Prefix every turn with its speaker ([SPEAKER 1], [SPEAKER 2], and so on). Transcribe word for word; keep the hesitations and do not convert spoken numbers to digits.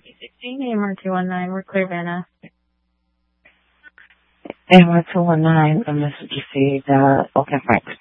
[SPEAKER 1] P sixteen, A M R two one nine, we're clear, Vanna.
[SPEAKER 2] A M R two one nine, a message received, uh, okay, Frank.